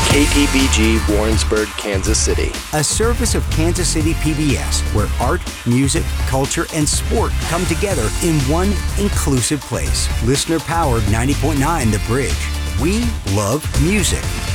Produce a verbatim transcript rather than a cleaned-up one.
K P B G Warrensburg, Kansas City. A service of Kansas City P B S, where art, music, culture, and sport come together in one inclusive place. Listener-powered ninety point nine The Bridge. We love music.